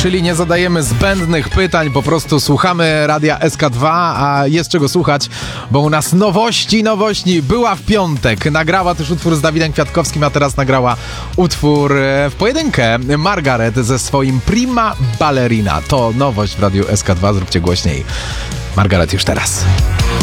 Czyli nie zadajemy zbędnych pytań, po prostu słuchamy Radia SK2, a jest czego słuchać, bo u nas nowości. Była w piątek, nagrała też utwór z Dawidem Kwiatkowskim, a teraz nagrała utwór w pojedynkę Margaret ze swoim Prima Ballerina. To nowość w Radiu SK2, zróbcie głośniej. Margaret już teraz.